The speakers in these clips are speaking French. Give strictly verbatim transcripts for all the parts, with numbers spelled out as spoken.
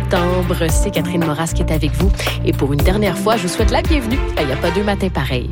septembre. C'est Catherine Moras qui est avec vous. Et pour une dernière fois, je vous souhaite la bienvenue. Il n'y a pas deux matins pareils.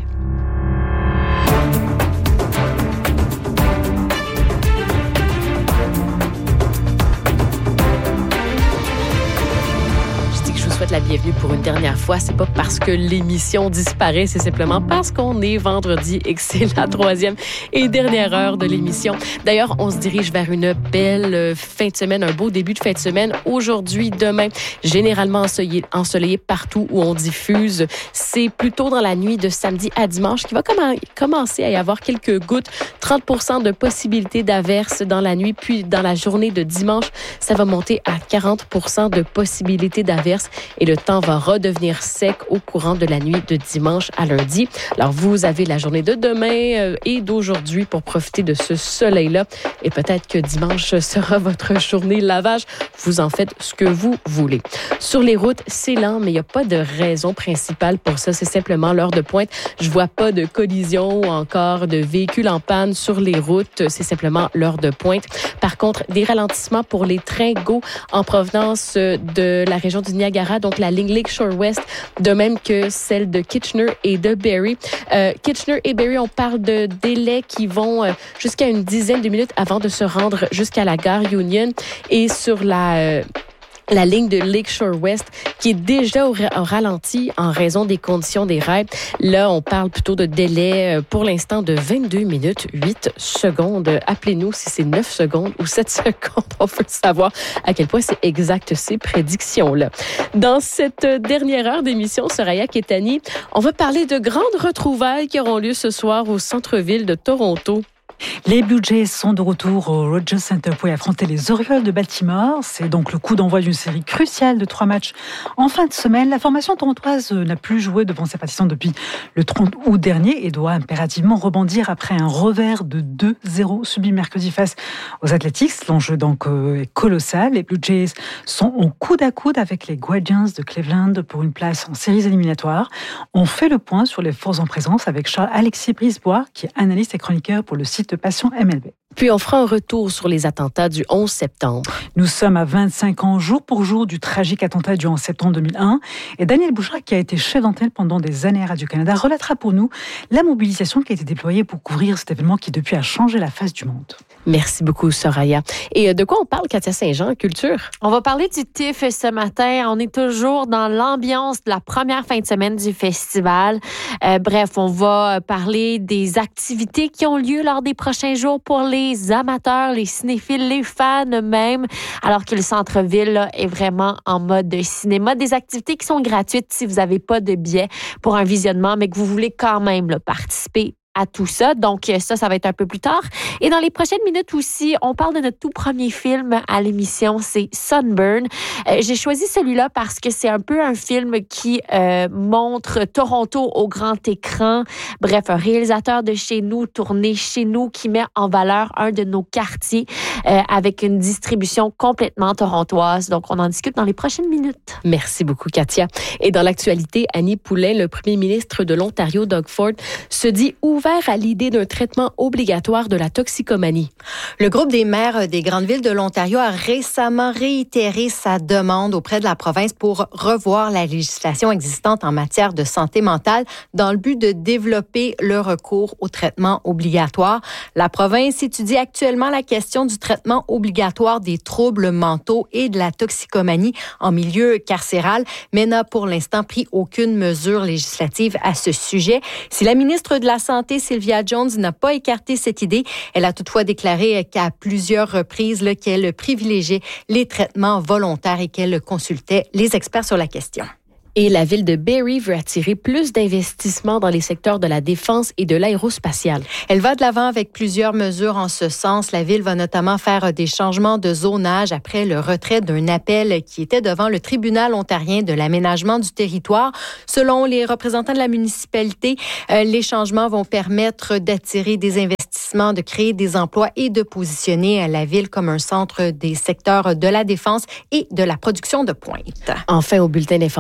Souhaite la bienvenue pour une dernière fois. C'est pas parce que l'émission disparaît, c'est simplement parce qu'on est vendredi et que c'est la troisième et dernière heure de l'émission. D'ailleurs, on se dirige vers une belle fin de semaine, un beau début de fin de semaine. Aujourd'hui, demain, généralement ensoleillé, ensoleillé partout où on diffuse. C'est plutôt dans la nuit de samedi à dimanche qu'il va comm- commencer à y avoir quelques gouttes. trente pour cent de possibilités d'averses dans la nuit, puis dans la journée de dimanche, ça va monter à quarante pour cent de possibilités d'averses. Et le temps va redevenir sec au courant de la nuit de dimanche à lundi. Alors, vous avez la journée de demain et d'aujourd'hui pour profiter de ce soleil-là. Et peut-être que dimanche sera votre journée lavage. Vous en faites ce que vous voulez. Sur les routes, c'est lent, mais il n'y a pas de raison principale pour ça. C'est simplement l'heure de pointe. Je vois pas de collision ou encore de véhicules en panne sur les routes. C'est simplement l'heure de pointe. Par contre, des ralentissements pour les trains GO en provenance de la région du Niagara, donc la ligne Lakeshore West, de même que celle de Kitchener et de Barrie. Euh, Kitchener et Barrie, on parle de délais qui vont euh, jusqu'à une dizaine de minutes avant de se rendre jusqu'à la gare Union. Et sur la... Euh, La ligne de Lakeshore West, qui est déjà au, au ralenti en raison des conditions des rails. Là, on parle plutôt de délai pour l'instant de vingt-deux minutes, huit secondes. Appelez-nous si c'est neuf secondes ou sept secondes. On veut savoir à quel point c'est exact ces prédictions-là. Dans cette dernière heure d'émission, Soraya Ketani, on va parler de grandes retrouvailles qui auront lieu ce soir au centre-ville de Toronto. Les Blue Jays sont de retour au Rogers Centre pour y affronter les Orioles de Baltimore. C'est donc le coup d'envoi d'une série cruciale de trois matchs en fin de semaine. La formation torontoise n'a plus joué devant ses partisans depuis le trente août dernier et doit impérativement rebondir après un revers de deux zéro subi mercredi face aux Athletics. L'enjeu donc est colossal. Les Blue Jays sont au coude à coude avec les Guardians de Cleveland pour une place en séries éliminatoires. On fait le point sur les forces en présence avec Charles-Alexis Brisebois, qui est analyste et chroniqueur pour le site de Passion M L B. Puis on fera un retour sur les attentats du onze septembre. Nous sommes à vingt-cinq ans, jour pour jour, du tragique attentat du onze septembre deux mille un. Et Daniel Bouchard, qui a été chef d'antenne pendant des années à Radio-Canada, relatera pour nous la mobilisation qui a été déployée pour couvrir cet événement qui, depuis, a changé la face du monde. Merci beaucoup, Soraya. Et de quoi on parle, Katia Saint-Jean, culture? On va parler du T I F ce matin. On est toujours dans l'ambiance de la première fin de semaine du festival. Euh, bref, on va parler des activités qui ont lieu lors des prochains jours pour les amateurs, les cinéphiles, les fans même, alors que le centre-ville là, est vraiment en mode cinéma. Des activités qui sont gratuites si vous n'avez pas de billet pour un visionnement, mais que vous voulez quand même là, participer à tout ça. Donc, ça, ça va être un peu plus tard. Et dans les prochaines minutes aussi, on parle de notre tout premier film à l'émission, c'est Sunburn. Euh, j'ai choisi celui-là parce que c'est un peu un film qui euh, montre Toronto au grand écran. Bref, un réalisateur de chez nous, tourné chez nous, qui met en valeur un de nos quartiers euh, avec une distribution complètement torontoise. Donc, on en discute dans les prochaines minutes. Merci beaucoup, Katia. Et dans l'actualité, Annie Poulin, le premier ministre de l'Ontario, Doug Ford, se dit ouvert à l'idée d'un traitement obligatoire de la toxicomanie. Le groupe des maires des grandes villes de l'Ontario a récemment réitéré sa demande auprès de la province pour revoir la législation existante en matière de santé mentale dans le but de développer le recours au traitement obligatoire. La province étudie actuellement la question du traitement obligatoire des troubles mentaux et de la toxicomanie en milieu carcéral, mais n'a pour l'instant pris aucune mesure législative à ce sujet. Si la ministre de la Santé, Sylvia Jones, n'a pas écarté cette idée, elle a toutefois déclaré qu'à plusieurs reprises là, qu'elle privilégiait les traitements volontaires et qu'elle consultait les experts sur la question. Et la ville de Barrie veut attirer plus d'investissements dans les secteurs de la défense et de l'aérospatiale. Elle va de l'avant avec plusieurs mesures en ce sens. La ville va notamment faire des changements de zonage après le retrait d'un appel qui était devant le tribunal ontarien de l'aménagement du territoire. Selon les représentants de la municipalité, euh, les changements vont permettre d'attirer des investissements, de créer des emplois et de positionner la ville comme un centre des secteurs de la défense et de la production de pointe. Enfin, au bulletin d'information de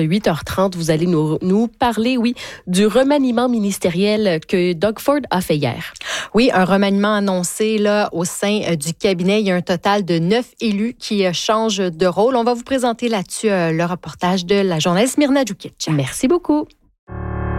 de huit heures trente, vous allez nous, nous parler, oui, du remaniement ministériel que Doug Ford a fait hier. Oui, un remaniement annoncé là au sein euh, du cabinet. Il y a un total de neuf élus qui euh, changent de rôle. On va vous présenter là-dessus euh, le reportage de la journaliste Myrna Djukic. Merci beaucoup.